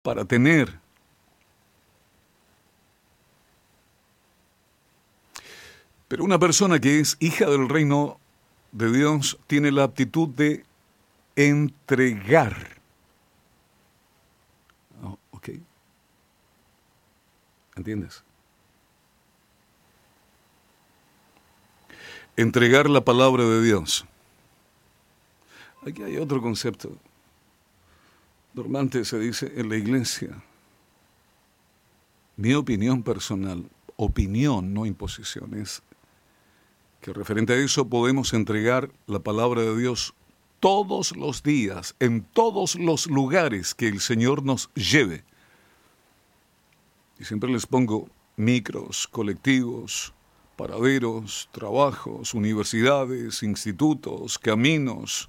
para tener. Pero una persona que es hija del reino de Dios tiene la aptitud de entregar. Oh, ¿ok? ¿Entiendes? Entregar la palabra de Dios. Aquí hay otro concepto. Normalmente se dice en la iglesia, mi opinión personal, opinión, no imposición, es que referente a eso podemos entregar la palabra de Dios todos los días, en todos los lugares que el Señor nos lleve. Y siempre les pongo micros, colectivos, paraderos, trabajos, universidades, institutos, caminos.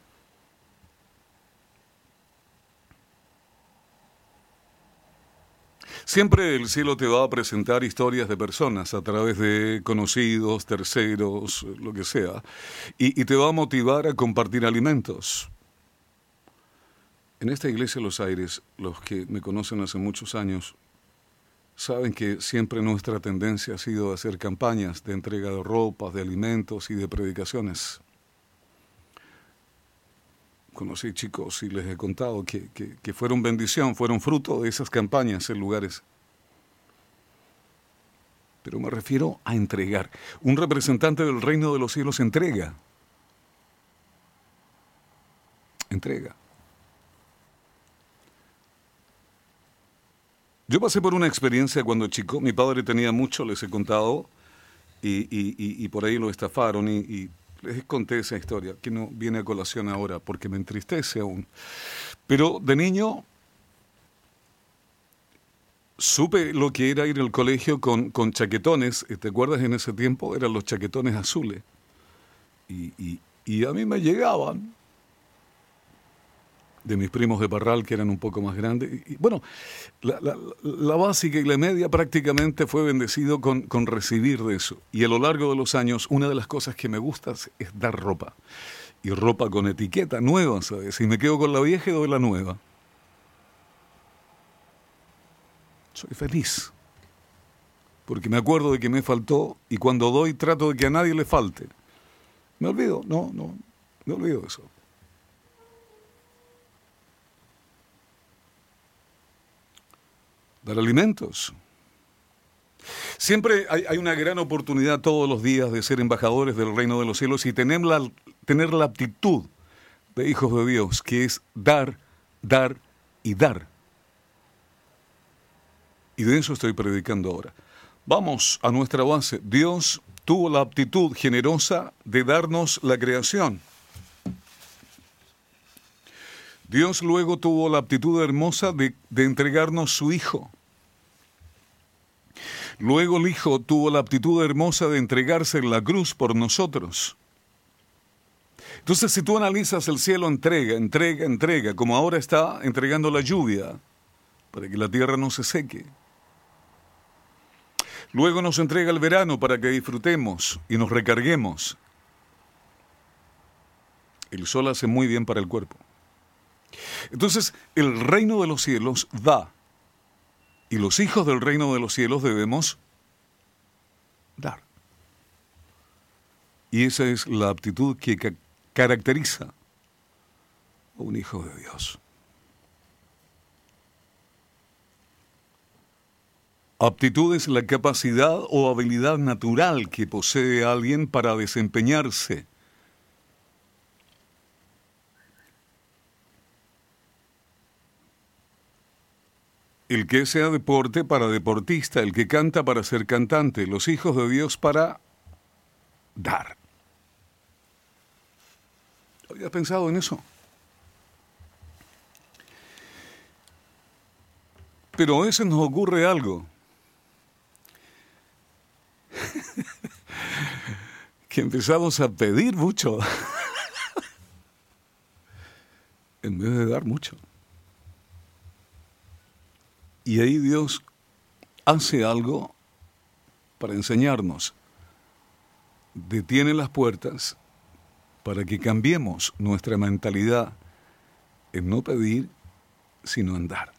Siempre el cielo te va a presentar historias de personas a través de conocidos, terceros, lo que sea, y te va a motivar a compartir alimentos. En esta iglesia Los Aires, los que me conocen hace muchos años, saben que siempre nuestra tendencia ha sido hacer campañas de entrega de ropas, de alimentos y de predicaciones. Conocí chicos y les he contado que fueron bendición, fueron fruto de esas campañas en lugares. Pero me refiero a entregar. Un representante del reino de los cielos entrega. Entrega. Yo pasé por una experiencia cuando chico. Mi padre tenía mucho, les he contado, y por ahí lo estafaron y les conté esa historia, que no viene a colación ahora, porque me entristece aún. Pero de niño supe lo que era ir al colegio con chaquetones. ¿Te acuerdas? En ese tiempo eran los chaquetones azules. Y a mí me llegaban de mis primos de Parral, que eran un poco más grandes. Y bueno, la básica y la media prácticamente fue bendecido con recibir de eso. Y a lo largo de los años, una de las cosas que me gusta es dar ropa. Y ropa con etiqueta nueva, ¿sabes? Si me quedo con la vieja, doy la nueva. Soy feliz. Porque me acuerdo de que me faltó y cuando doy trato de que a nadie le falte. Me olvido, no, me olvido de eso. Dar alimentos. Siempre hay una gran oportunidad todos los días de ser embajadores del reino de los cielos y tener la aptitud de hijos de Dios, que es dar, dar y dar. Y de eso estoy predicando ahora. Vamos a nuestra base. Dios tuvo la aptitud generosa de darnos la creación. Dios luego tuvo la aptitud hermosa de entregarnos su Hijo. Luego el Hijo tuvo la aptitud hermosa de entregarse en la cruz por nosotros. Entonces, si tú analizas el cielo, entrega, como ahora está entregando la lluvia, para que la tierra no se seque. Luego nos entrega el verano para que disfrutemos y nos recarguemos. El sol hace muy bien para el cuerpo. Entonces, el reino de los cielos da. Y los hijos del reino de los cielos debemos dar. Y esa es la aptitud que caracteriza a un hijo de Dios. Aptitud es la capacidad o habilidad natural que posee alguien para desempeñarse. El que sea deporte para deportista, el que canta para ser cantante, los hijos de Dios para dar. ¿Habías pensado en eso? Pero a veces nos ocurre algo. Que empezamos a pedir mucho en vez de dar mucho. Y ahí Dios hace algo para enseñarnos. Detiene las puertas para que cambiemos nuestra mentalidad en no pedir, sino en dar.